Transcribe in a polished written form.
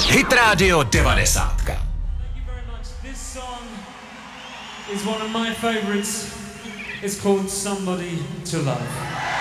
Hit Radio 90. Thank you very much. This song is one of my favorites. It's called Somebody to Love.